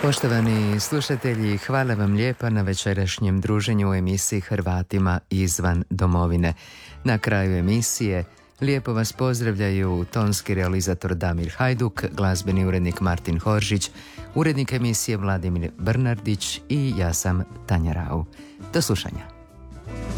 Poštovani slušatelji, hvala vam lijepa na večerašnjem druženju u emisiji Hrvatima izvan domovine. Na kraju emisije lijepo vas pozdravljaju tonski realizator Damir Hajduk, glazbeni urednik Martin Horžić, urednik emisije Vladimir Brnardić i ja sam Tanja Rau. Do slušanja.